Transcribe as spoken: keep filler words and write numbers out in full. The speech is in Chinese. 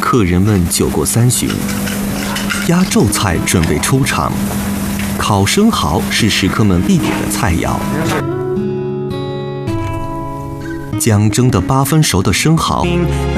客人们酒过三巡，压轴菜准备出场。烤生蚝是食客们必点的菜肴。将蒸得八分熟的生蚝